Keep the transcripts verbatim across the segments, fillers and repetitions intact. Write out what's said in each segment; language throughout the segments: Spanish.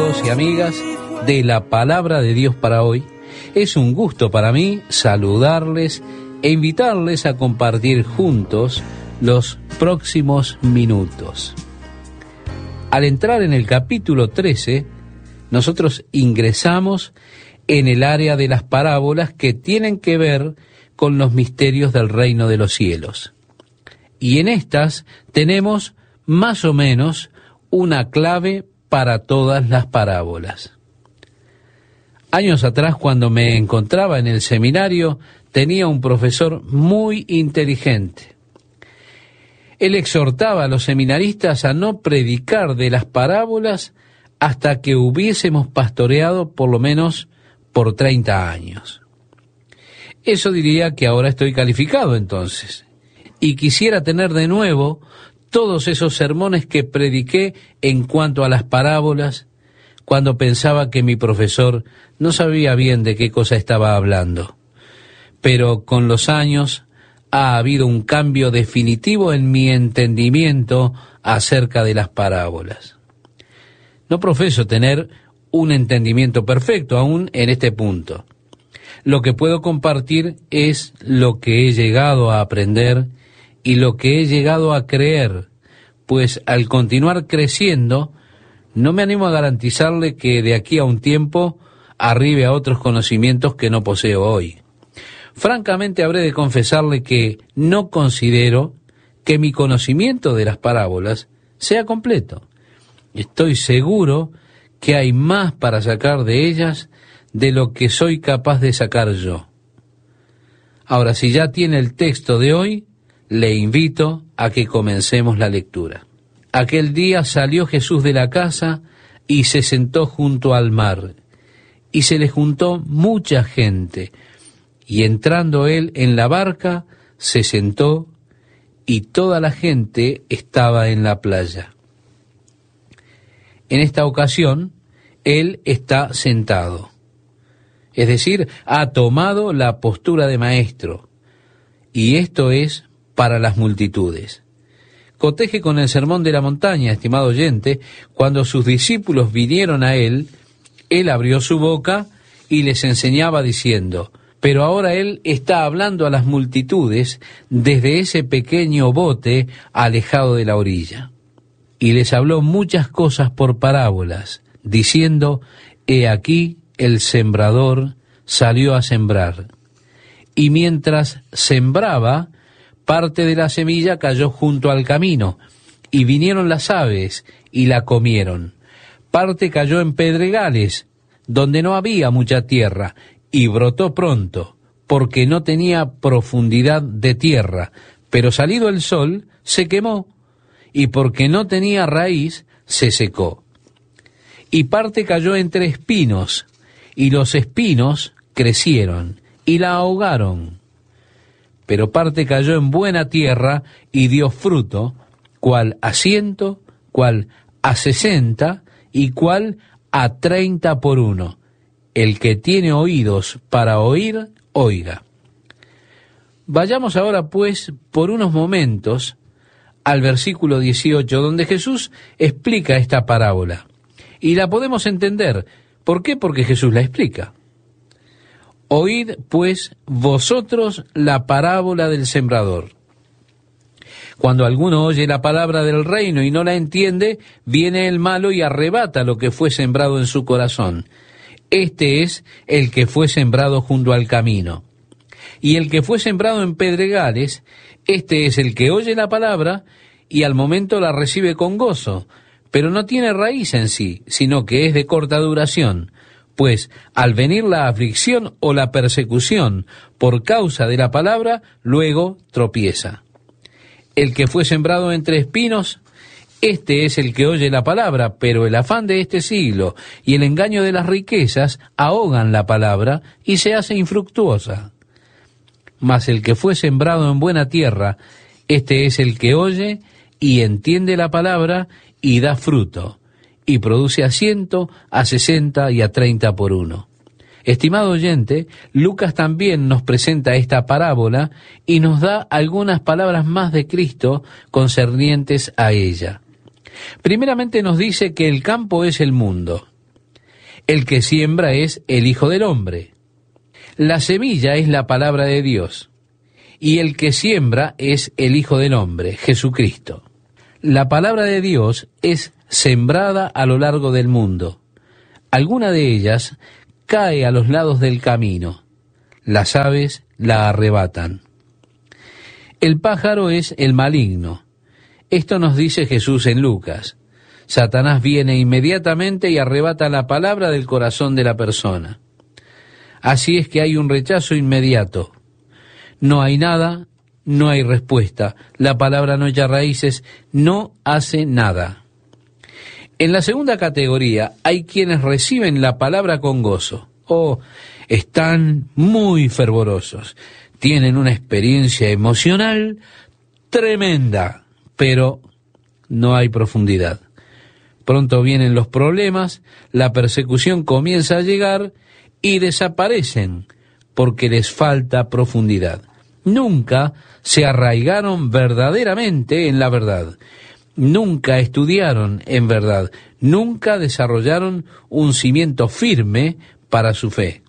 amigos y amigas de la Palabra de Dios para hoy. Es un gusto para mí saludarles e invitarles a compartir juntos los próximos minutos. Al entrar en el capítulo trece, nosotros ingresamos en el área de las parábolas que tienen que ver con los misterios del reino de los cielos. Y en estas tenemos más o menos una clave para todas las parábolas. Años atrás, cuando me encontraba en el seminario, tenía un profesor muy inteligente. Él exhortaba a los seminaristas a no predicar de las parábolas hasta que hubiésemos pastoreado por lo menos por treinta años. Eso diría que ahora estoy calificado entonces, y quisiera tener de nuevo todos esos sermones que prediqué en cuanto a las parábolas, cuando pensaba que mi profesor no sabía bien de qué cosa estaba hablando. Pero con los años ha habido un cambio definitivo en mi entendimiento acerca de las parábolas. No profeso tener un entendimiento perfecto aún en este punto. Lo que puedo compartir es lo que he llegado a aprender y lo que he llegado a creer, pues al continuar creciendo, no me animo a garantizarle que de aquí a un tiempo arribe a otros conocimientos que no poseo hoy. Francamente habré de confesarle que no considero que mi conocimiento de las parábolas sea completo. Estoy seguro que hay más para sacar de ellas de lo que soy capaz de sacar yo. Ahora, si ya tiene el texto de hoy, le invito a que comencemos la lectura. Aquel día salió Jesús de la casa y se sentó junto al mar, y se le juntó mucha gente, y entrando él en la barca, se sentó, y toda la gente estaba en la playa. En esta ocasión, él está sentado, es decir, ha tomado la postura de maestro, y esto es para las multitudes. Coteje con el sermón de la montaña, estimado oyente. Cuando sus discípulos vinieron a él, él abrió su boca y les enseñaba diciendo, pero ahora él está hablando a las multitudes desde ese pequeño bote alejado de la orilla. Y les habló muchas cosas por parábolas, diciendo, he aquí el sembrador salió a sembrar. Y mientras sembraba, parte de la semilla cayó junto al camino, y vinieron las aves y la comieron. Parte cayó en pedregales, donde no había mucha tierra, y brotó pronto, porque no tenía profundidad de tierra, pero salido el sol, se quemó, y porque no tenía raíz, se secó. Y parte cayó entre espinos, y los espinos crecieron, y la ahogaron. Pero parte cayó en buena tierra y dio fruto, cual a ciento, cual a sesenta y cual a treinta por uno. El que tiene oídos para oír, oiga. Vayamos ahora pues por unos momentos al versículo dieciocho, donde Jesús explica esta parábola. Y la podemos entender. ¿Por qué? Porque Jesús la explica. Oíd, pues, vosotros la parábola del sembrador. Cuando alguno oye la palabra del reino y no la entiende, viene el malo y arrebata lo que fue sembrado en su corazón. Este es el que fue sembrado junto al camino. Y el que fue sembrado en pedregales, este es el que oye la palabra y al momento la recibe con gozo, pero no tiene raíz en sí, sino que es de corta duración. Pues al venir la aflicción o la persecución por causa de la palabra, luego tropieza. El que fue sembrado entre espinos, este es el que oye la palabra, pero el afán de este siglo y el engaño de las riquezas ahogan la palabra y se hace infructuosa. Mas el que fue sembrado en buena tierra, este es el que oye y entiende la palabra y da fruto, y produce a ciento, a sesenta y a treinta por uno. Estimado oyente, Lucas también nos presenta esta parábola y nos da algunas palabras más de Cristo concernientes a ella. Primeramente nos dice que el campo es el mundo. El que siembra es el Hijo del Hombre. La semilla es la palabra de Dios, y el que siembra es el Hijo del Hombre, Jesucristo. La palabra de Dios es sembrada a lo largo del mundo. Alguna de ellas cae a los lados del camino. Las aves la arrebatan. El pájaro es el maligno. Esto nos dice Jesús en Lucas. Satanás viene inmediatamente y arrebata la palabra del corazón de la persona. Así es que hay un rechazo inmediato. No hay nada, no hay respuesta. La palabra no echa raíces, no hace nada. En la segunda categoría hay quienes reciben la palabra con gozo. Oh, están muy fervorosos. Tienen una experiencia emocional tremenda, pero no hay profundidad. Pronto vienen los problemas, la persecución comienza a llegar y desaparecen porque les falta profundidad. Nunca se arraigaron verdaderamente en la verdad. Nunca estudiaron en verdad. Nunca desarrollaron un cimiento firme para su fe.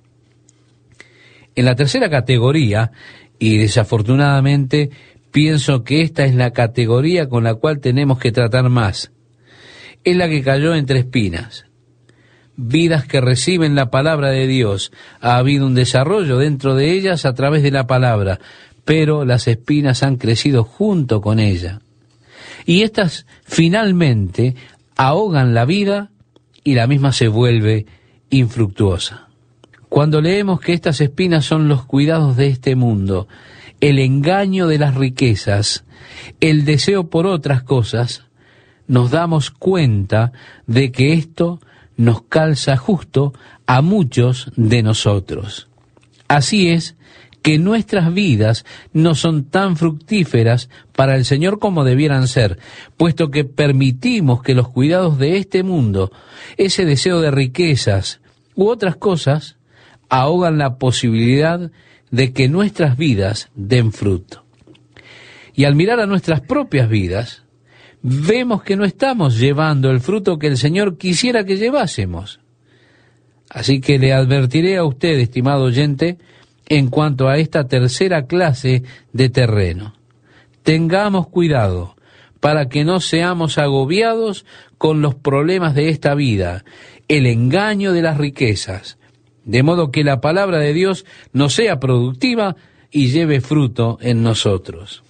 En la tercera categoría, y desafortunadamente pienso que esta es la categoría con la cual tenemos que tratar más, es la que cayó entre espinas. Vidas que reciben la palabra de Dios. Ha habido un desarrollo dentro de ellas a través de la palabra, pero las espinas han crecido junto con ella. Y estas finalmente ahogan la vida y la misma se vuelve infructuosa. Cuando leemos que estas espinas son los cuidados de este mundo, el engaño de las riquezas, el deseo por otras cosas, nos damos cuenta de que esto nos calza justo a muchos de nosotros. Así es que nuestras vidas no son tan fructíferas para el Señor como debieran ser, puesto que permitimos que los cuidados de este mundo, ese deseo de riquezas u otras cosas, ahogan la posibilidad de que nuestras vidas den fruto. Y al mirar a nuestras propias vidas, vemos que no estamos llevando el fruto que el Señor quisiera que llevásemos. Así que le advertiré a usted, estimado oyente, en cuanto a esta tercera clase de terreno. Tengamos cuidado para que no seamos agobiados con los problemas de esta vida, el engaño de las riquezas, de modo que la palabra de Dios no sea productiva y lleve fruto en nosotros.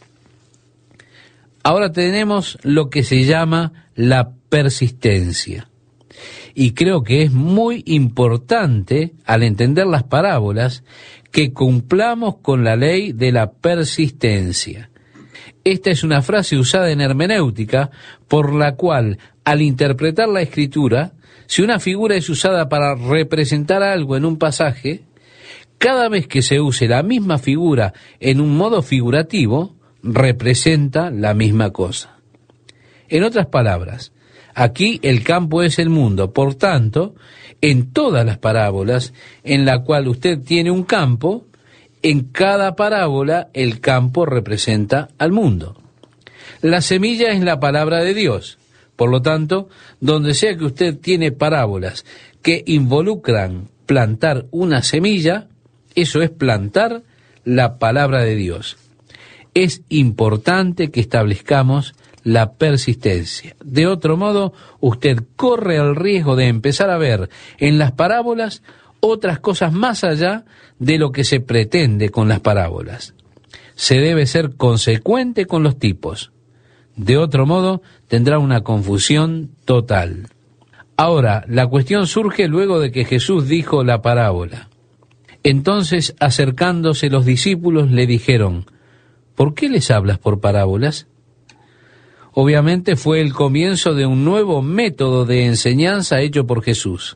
Ahora tenemos lo que se llama la persistencia. Y creo que es muy importante, al entender las parábolas, que cumplamos con la ley de la persistencia. Esta es una frase usada en hermenéutica, por la cual, al interpretar la Escritura, si una figura es usada para representar algo en un pasaje, cada vez que se use la misma figura en un modo figurativo, representa la misma cosa. En otras palabras, aquí el campo es el mundo. Por tanto, en todas las parábolas en la cual usted tiene un campo, en cada parábola el campo representa al mundo. La semilla es la palabra de Dios. Por lo tanto, donde sea que usted tiene parábolas que involucran plantar una semilla, eso es plantar la palabra de Dios. Es importante que establezcamos la persistencia. De otro modo, usted corre el riesgo de empezar a ver en las parábolas otras cosas más allá de lo que se pretende con las parábolas. Se debe ser consecuente con los tipos. De otro modo, tendrá una confusión total. Ahora, la cuestión surge luego de que Jesús dijo la parábola. Entonces, acercándose los discípulos, le dijeron: ¿por qué les hablas por parábolas? Obviamente fue el comienzo de un nuevo método de enseñanza hecho por Jesús.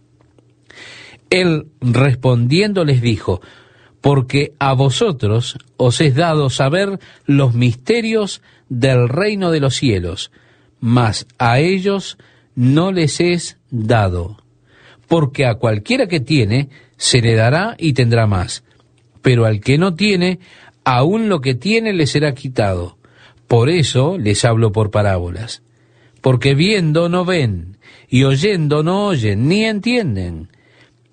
Él, respondiendo, les dijo: porque a vosotros os es dado saber los misterios del reino de los cielos, mas a ellos no les es dado. Porque a cualquiera que tiene, se le dará y tendrá más, pero al que no tiene, aún lo que tiene le será quitado. Por eso les hablo por parábolas. Porque viendo no ven, y oyendo no oyen, ni entienden.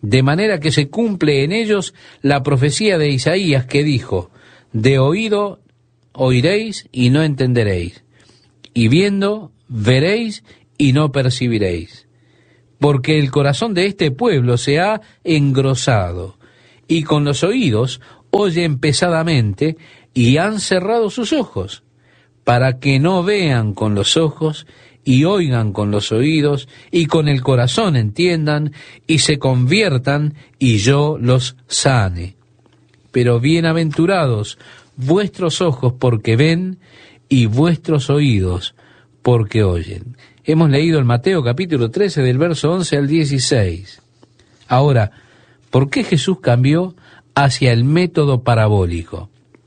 de manera que se cumple en ellos la profecía de Isaías que dijo: de oído oiréis y no entenderéis, y viendo veréis y no percibiréis, porque el corazón de este pueblo se ha engrosado, y con los oídos oyen pesadamente, y han cerrado sus ojos, para que no vean con los ojos, y oigan con los oídos, y con el corazón entiendan, y se conviertan, y yo los sane. Pero bienaventurados vuestros ojos porque ven, y vuestros oídos porque oyen. Hemos leído en Mateo capítulo trece del verso once al dieciséis. Ahora, ¿por qué Jesús cambió hacia el método parabólico?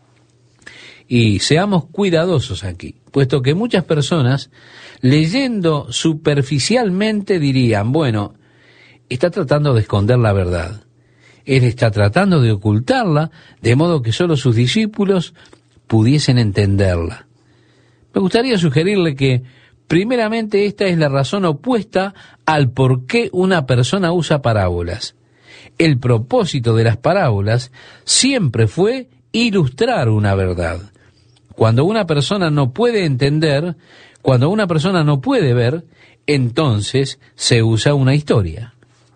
Y seamos cuidadosos aquí, puesto que muchas personas, leyendo superficialmente, dirían: bueno, está tratando de esconder la verdad. Él está tratando de ocultarla, de modo que solo sus discípulos pudiesen entenderla. Me gustaría sugerirle que, primeramente, esta es la razón opuesta al por qué una persona usa parábolas. El propósito de las parábolas siempre fue ilustrar una verdad. Cuando una persona no puede entender, cuando una persona no puede ver, entonces se usa una historia.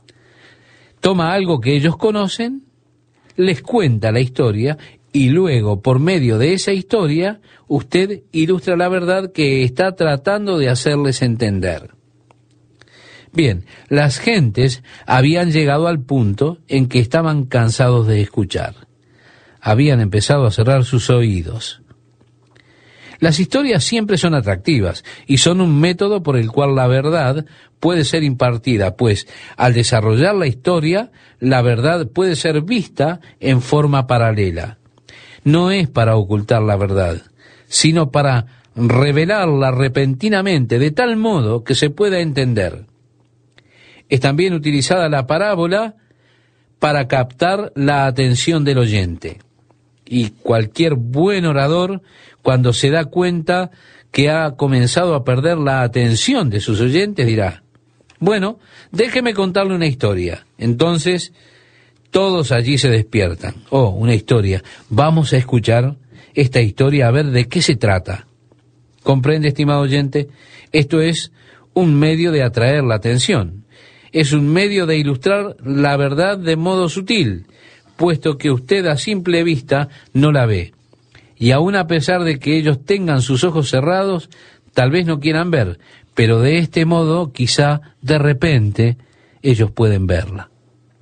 Toma algo que ellos conocen, les cuenta la historia, y luego, por medio de esa historia, usted ilustra la verdad que está tratando de hacerles entender. Bien, las gentes habían llegado al punto en que estaban cansados de escuchar. Habían empezado a cerrar sus oídos. Las historias siempre son atractivas y son un método por el cual la verdad puede ser impartida, pues al desarrollar la historia, la verdad puede ser vista en forma paralela. No es para ocultar la verdad, sino para revelarla repentinamente, de tal modo que se pueda entender. Es también utilizada la parábola para captar la atención del oyente. Y cualquier buen orador, cuando se da cuenta que ha comenzado a perder la atención de sus oyentes, dirá: bueno, déjeme contarle una historia. Entonces, todos allí se despiertan. Oh, una historia. Vamos a escuchar esta historia a ver de qué se trata. ¿Comprende, estimado oyente? Esto es un medio de atraer la atención. Es un medio de ilustrar la verdad de modo sutil, puesto que usted a simple vista no la ve. Y aun a pesar de que ellos tengan sus ojos cerrados, tal vez no quieran ver, pero de este modo, quizá, de repente, ellos pueden verla.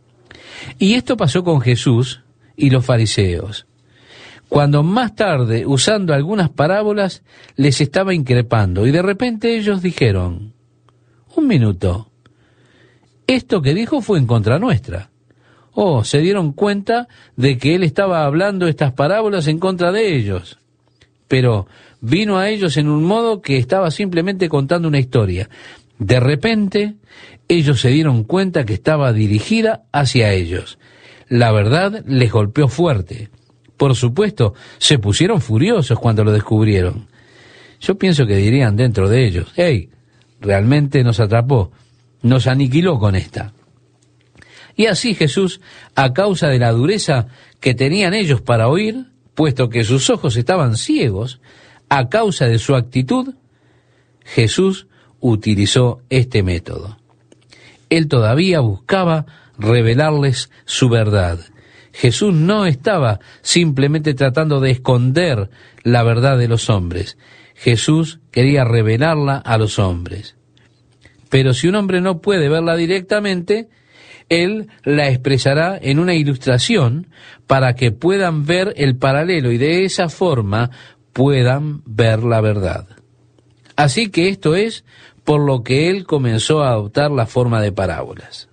Y esto pasó con Jesús y los fariseos, cuando más tarde, usando algunas parábolas, les estaba increpando, y de repente ellos dijeron: un minuto, esto que dijo fue en contra nuestra. Oh, se dieron cuenta de que él estaba hablando estas parábolas en contra de ellos. Pero vino a ellos en un modo que estaba simplemente contando una historia. De repente, ellos se dieron cuenta que estaba dirigida hacia ellos. La verdad les golpeó fuerte. Por supuesto, se pusieron furiosos cuando lo descubrieron. Yo pienso que dirían dentro de ellos: hey, realmente nos atrapó, nos aniquiló con esta. Y así Jesús, a causa de la dureza que tenían ellos para oír, puesto que sus ojos estaban ciegos, a causa de su actitud, Jesús utilizó este método. Él todavía buscaba revelarles su verdad. Jesús no estaba simplemente tratando de esconder la verdad de los hombres. Jesús quería revelarla a los hombres. Pero si un hombre no puede verla directamente, él la expresará en una ilustración para que puedan ver el paralelo y de esa forma puedan ver la verdad. Así que esto es por lo que él comenzó a adoptar la forma de parábolas.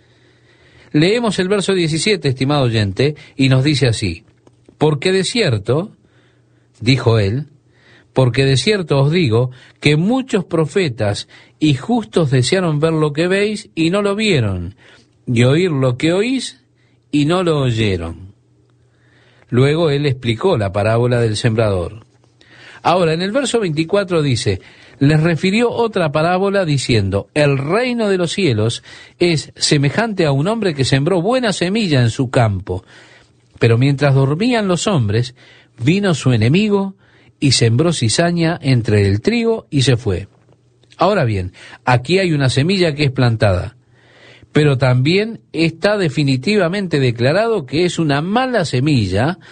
Leemos el verso diecisiete, estimado oyente, y nos dice así: porque de cierto, dijo él, porque de cierto os digo que muchos profetas y justos desearon ver lo que veis y no lo vieron, y oír lo que oís y no lo oyeron. Luego él explicó la parábola del sembrador. Ahora, en el verso veinticuatro dice: les refirió otra parábola diciendo: el reino de los cielos es semejante a un hombre que sembró buena semilla en su campo. Pero mientras dormían los hombres, vino su enemigo y sembró cizaña entre el trigo y se fue. Ahora bien, aquí hay una semilla que es plantada, pero también está definitivamente declarado que es una mala semilla